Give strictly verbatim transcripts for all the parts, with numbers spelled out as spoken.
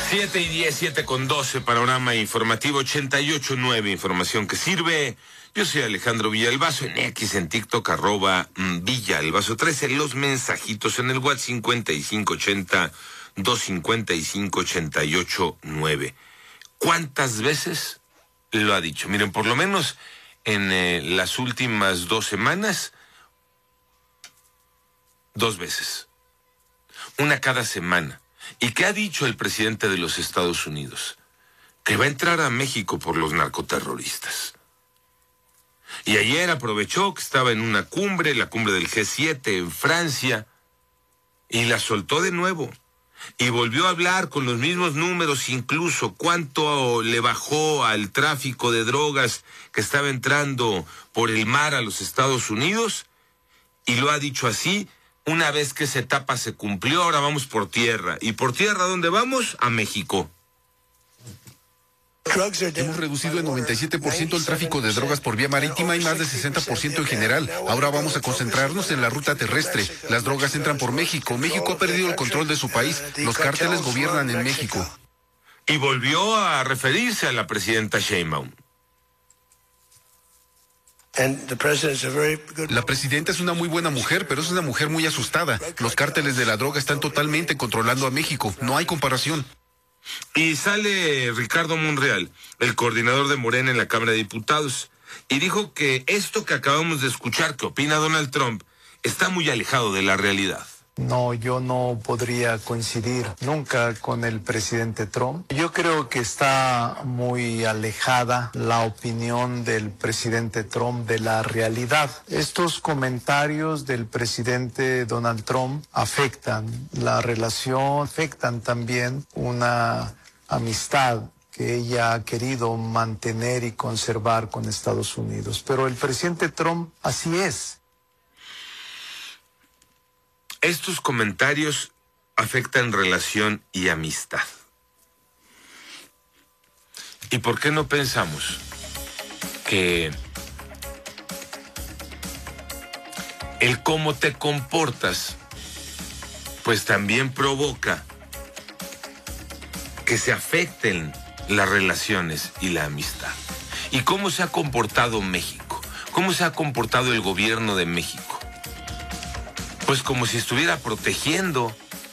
Siete y diez, siete con doce, panorama informativo ochenta y ocho nueve, información que sirve. Yo soy Alejandro Villalbazo, en X, en TikTok, arroba mm, Villalbazo trece, los mensajitos en el WhatsApp cincuenta y cinco ochenta, doscientos cincuenta y cinco, ochenta y ocho nueve. ¿Cuántas veces lo ha dicho? Miren, por lo menos en eh, las últimas dos semanas, dos veces. Una cada semana. ¿Y qué ha dicho el presidente de los Estados Unidos? Que va a entrar a México por los narcoterroristas. Y ayer aprovechó que estaba en una cumbre, la cumbre del G siete en Francia, y la soltó de nuevo. Y volvió a hablar con los mismos números, incluso cuánto le bajó al tráfico de drogas que estaba entrando por el mar a los Estados Unidos. Y lo ha dicho así: una vez que esa etapa se cumplió, ahora vamos por tierra. ¿Y por tierra dónde vamos? A México. Hemos reducido en noventa y siete por ciento el tráfico de drogas por vía marítima y más de sesenta por ciento en general. Ahora vamos a concentrarnos en la ruta terrestre. Las drogas entran por México. México ha perdido el control de su país. Los cárteles gobiernan en México. Y volvió a referirse a la presidenta Sheinbaum. La presidenta es una muy buena mujer, pero es una mujer muy asustada. Los cárteles de la droga están totalmente controlando a México. No hay comparación. Y sale Ricardo Monreal, el coordinador de Morena en la Cámara de Diputados, y dijo que esto que acabamos de escuchar, que opina Donald Trump, está muy alejado de la realidad. No, yo no podría coincidir nunca con el presidente Trump. Yo creo que está muy alejada la opinión del presidente Trump de la realidad. Estos comentarios del presidente Donald Trump afectan la relación, afectan también una amistad que ella ha querido mantener y conservar con Estados Unidos. Pero el presidente Trump así es. Estos comentarios afectan relación y amistad. ¿Y por qué no pensamos que el cómo te comportas, pues también provoca que se afecten las relaciones y la amistad? ¿Y cómo se ha comportado México? ¿Cómo se ha comportado el gobierno de México? Pues como si estuviera protegiendo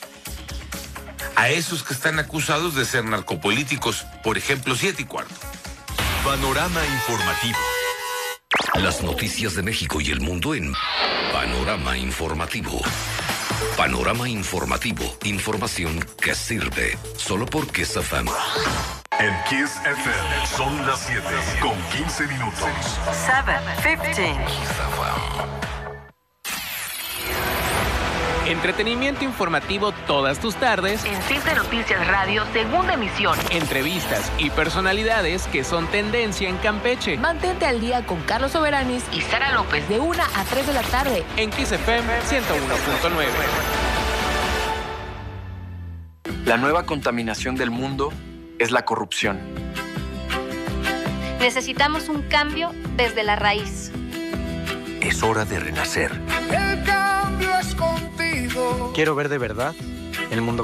a esos que están acusados de ser narcopolíticos, por ejemplo, siete y cuarto. Panorama informativo. Las noticias de México y el mundo en Panorama Informativo. Panorama Informativo. Información que sirve. Solo por Kiss F M. En Kiss F M son las siete con quince minutos. siete quince. Entretenimiento informativo todas tus tardes. En Simple Noticias Radio, segunda emisión. Entrevistas y personalidades que son tendencia en Campeche. Mantente al día con Carlos Soberanis y Sara López de una a tres de la tarde. En Kiss F M ciento uno punto nueve. La nueva contaminación del mundo es la corrupción. Necesitamos un cambio desde la raíz. Es hora de renacer. El cambio es contigo. Quiero ver de verdad el mundo